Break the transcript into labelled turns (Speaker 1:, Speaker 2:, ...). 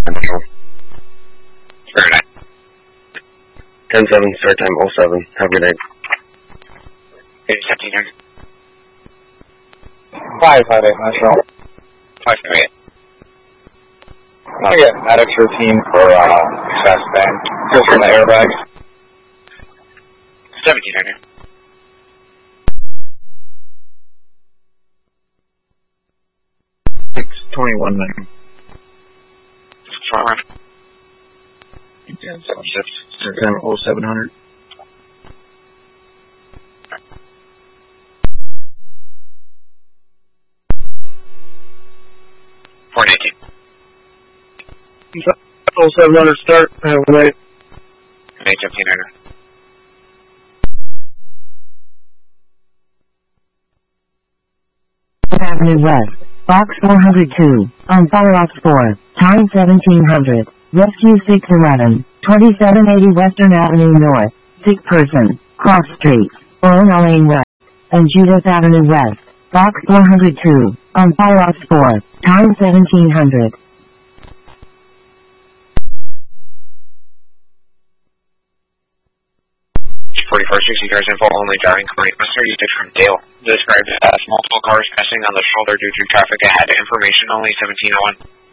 Speaker 1: Very nice.
Speaker 2: 10-7, start time 07. Have a good night.
Speaker 1: 1700.
Speaker 3: 558, National.
Speaker 1: 558.
Speaker 3: I get medics routine for chest band, just from the airbags.
Speaker 1: 1700.
Speaker 3: 621 minutes.
Speaker 1: 4
Speaker 3: Start time 0700.
Speaker 1: 419.
Speaker 3: 0700 start. Have a good night.
Speaker 1: 1700.
Speaker 4: Avenue West, Box 402, on Firefox 4, time 1700, Rescue 611, 2780 Western Avenue North, sick person, cross streets, Orona Lane West, and Judith Avenue West, Box 402, on Firefox 4, time 1700.
Speaker 1: 4460 cars info only, driving complaint was 32 from Dale. Described as multiple cars passing on the shoulder due to traffic ahead. Information only 1701.